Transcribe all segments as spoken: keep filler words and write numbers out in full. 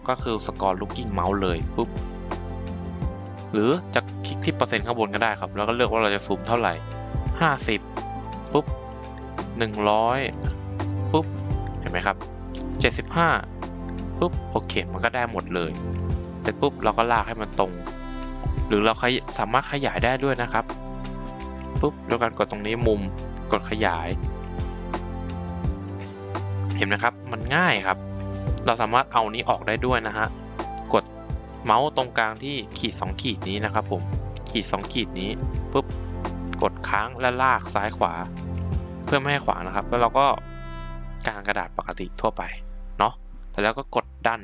ก็คือสกอร์ looking mouse เลยปุ๊บหรือจะคลิกที่เปอร์เซ็นต์ข้างบนก็ได้ครับแล้วก็เลือกว่าเราจะซูมเท่าไหร่ห้าสิบปุ๊บหนึ่งร้อยปุ๊บเห็นไหมครับเจ็ดสิบห้าปุ๊บโอเคมันก็ได้หมดเลยเสร็จปุ๊บเราก็ลากให้มันตรงหรือเราสามารถขยายได้ด้วยนะครับปุ๊บด้วยการกดตรงนี้มุมกดขยายเห็นไหมครับมันง่ายครับเราสามารถเอานี้ออกได้ด้วยนะฮะกดเมาส์ตรงกลางที่ขีดสองขีดนี้นะครับผมขีดสองขีดนี้ปุ๊บกดค้างและลากซ้ายขวาเพื่อไม่ให้ขวางนะครับแล้วเราก็กางกระดาษปกติทั่วไปเนาะแต่แล้วก็กดดัน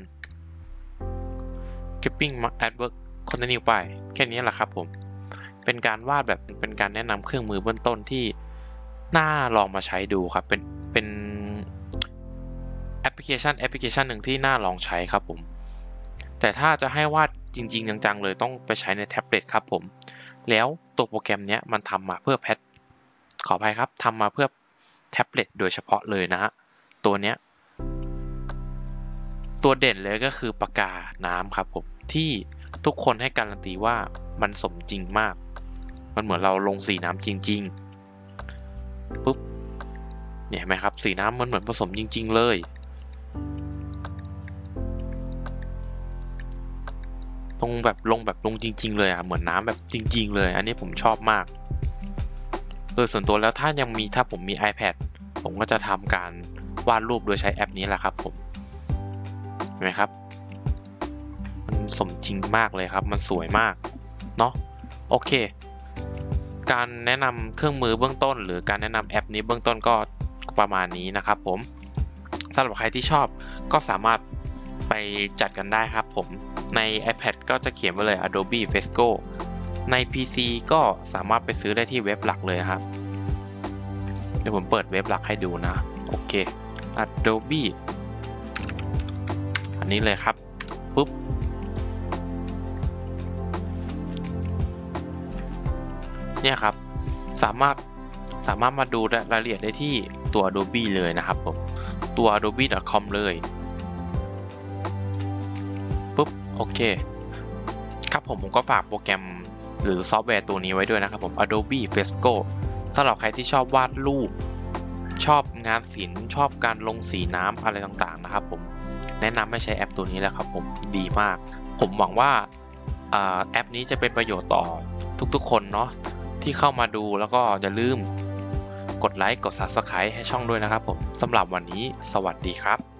keeping at work continue ไปแค่นี้แหละครับผมเป็นการวาดแบบเป็นการแนะนำเครื่องมือเบื้องต้นที่น่าลองมาใช้ดูครับเป็นเป็นแอปพลิเคชันแอปพลิเคชันหนึ่งที่น่าลองใช้ครับผมแต่ถ้าจะให้วาดจริงๆจังๆเลยต้องไปใช้ในแท็บเล็ตครับผมแล้วตัวโปรแกรมนี้มันทำมาเพื่อแพทขออภัยครับทำมาเพื่อแท็บเล็ตโดยเฉพาะเลยนะฮะตัวเนี้ยตัวเด่นเลยก็คือปากกาน้ำครับผมที่ทุกคนให้การันตีว่ามันสมจริงมากมันเหมือนเราลงสีน้ำจริงๆปุ๊บเนี่ยเห็นไหมครับสีน้ำมันเหมือนผสมจริงๆเลยตรงแบบลงแบบลงจริงๆเลยอ่ะเหมือนน้ำแบบจริงๆเลยอันนี้ผมชอบมากโดยส่วนตัวแล้วถ้ายังมีถ้าผมมี iPad ผมก็จะทำการวาดรูปโดยใช้แอปนี้แหละครับผมเห็นไหมครับมันสมจริงมากเลยครับมันสวยมากเนาะโอเคการแนะนำเครื่องมือเบื้องต้นหรือการแนะนำแอปนี้เบื้องต้นก็ประมาณนี้นะครับผมสำหรับใครที่ชอบก็สามารถไปจัดกันได้ครับผมใน iPad ก็จะเขียนไว้เลย Adobe Fresco ใน พี ซี ก็สามารถไปซื้อได้ที่เว็บหลักเลยครับเดี๋ยวผมเปิดเว็บหลักให้ดูนะโอเค Adobe อันนี้เลยครับปุ๊บเนี่ยครับสามารถสามารถมาดูรายละเอียดได้ที่ตัว Adobe เลยนะครับผมตัว อาโดบี ดอท คอม เลยปุ๊บโอเคครับผมผมก็ฝากโปรแกรมหรือซอฟต์แวร์ตัวนี้ไว้ด้วยนะครับผม Adobe Fresco สำหรับใครที่ชอบวาดรูปชอบงานศิลป์ชอบการลงสีน้ำอะไรต่างๆนะครับผมแนะนำให้ใช้แอปตัวนี้แหละครับผมดีมากผมหวังว่าแอปนี้จะเป็นประโยชน์ต่อทุกๆคนเนาะที่เข้ามาดูแล้วก็อย่าลืมกดไลค์กด ซับสไครบ์ ให้ช่องด้วยนะครับผมสำหรับวันนี้สวัสดีครับ